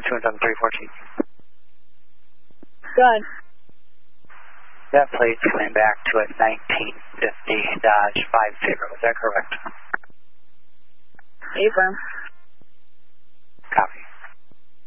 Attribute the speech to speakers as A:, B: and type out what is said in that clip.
A: 2 on 314.
B: Good.
A: That plate's coming back to a 1950 Dodge 5 Favor. Was that correct?
B: Affirm.